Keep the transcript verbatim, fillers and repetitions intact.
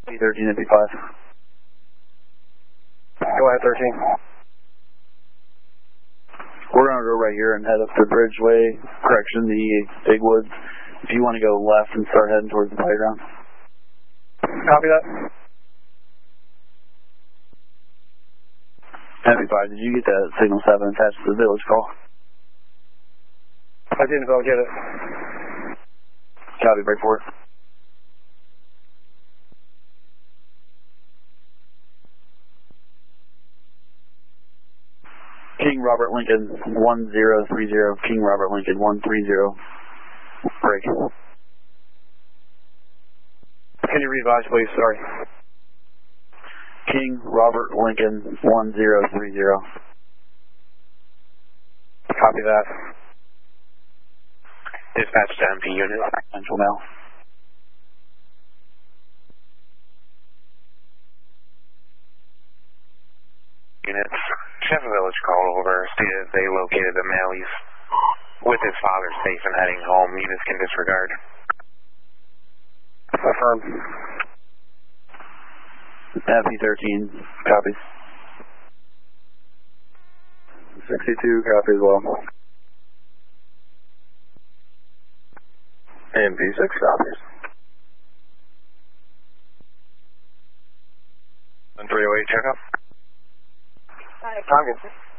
Copy thirteen fifty-five. Go ahead, thirteen. We're going to go right here and head up to Bridgeway, correction, the Big Woods. If you want to go left and start heading towards the playground. Copy that. fifty-five, did you get that signal seven attached to the village call? I didn't, but I'll get it. Copy, break forward. King Robert Lincoln one zero three zero, King Robert Lincoln one three zero, break. Can you revise, please? Sorry. King Robert Lincoln one zero three zero. Copy that. Dispatch to M P unit. Central now. Units. Chef Village call over. Stated they located the male. He's with his father safe and heading home. Units can disregard. Affirm. F E thirteen, copy. sixty-two, copy as well. M P six copies. one three oh eight, check up. Target.